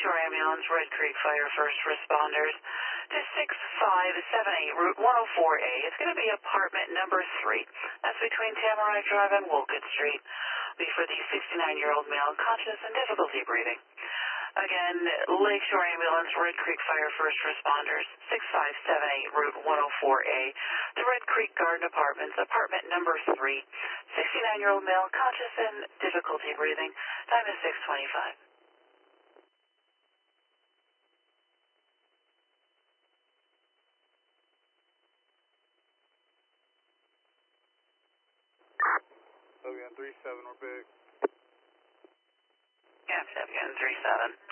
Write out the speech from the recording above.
Lakeshore Ambulance, Red Creek Fire First Responders to 6578 Route 104A. It's going to be apartment number 3. That's between Tamarack Drive and Wolcott Street. Be for the 69-year-old male, conscious and difficulty breathing. Again, Lakeshore Ambulance, Red Creek Fire First Responders, 6578 Route 104A, the Red Creek Garden Apartments, apartment number 3. 69-year-old male, conscious and difficulty breathing. Time is 6:25. WN 37, we're big. Yeah, WN 37.